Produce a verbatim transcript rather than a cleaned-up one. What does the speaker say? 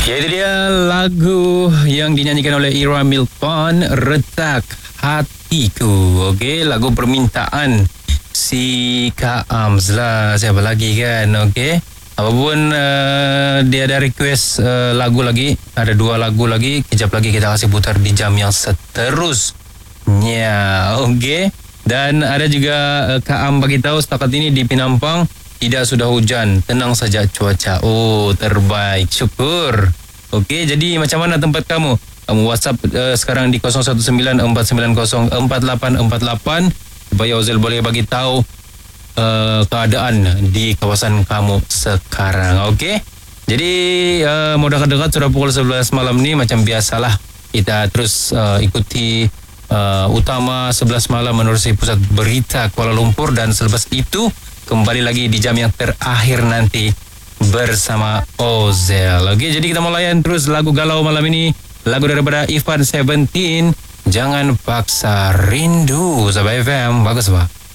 Ya, itu dia lagu yang dinyanyikan oleh Ira Milton, Retak Hatiku. Okey, lagu permintaan si Kak Ams lah. Siapa lagi kan? Okey. Apapun uh, dia ada request uh, lagu lagi. Ada dua lagu lagi. Kejap lagi kita kasih putar di jam yang seterusnya. Okey. Dan ada juga uh, Kak Am bagi tahu setakat ini di Penampang tidak sudah hujan, tenang saja cuaca. Oh, terbaik. Syukur. Okey, jadi macam mana tempat kamu? Kamu WhatsApp uh, sekarang di kosong satu sembilan empat sembilan kosong empat lapan empat lapan supaya Ozil boleh bagi tahu uh, keadaan di kawasan kamu sekarang. Okey. Jadi uh, mau dekat-dekat sudah pukul sebelas malam ni, macam biasalah kita terus uh, ikuti uh, utama sebelas malam menerusi pusat berita Kuala Lumpur, dan selepas itu kembali lagi di jam yang terakhir nanti bersama Ozel. Okey, jadi kita mau layan terus lagu galau malam ini. Lagu daripada Ivan Seventeen, Jangan Paksa Rindu. Sahabat F M, bagus, Pak.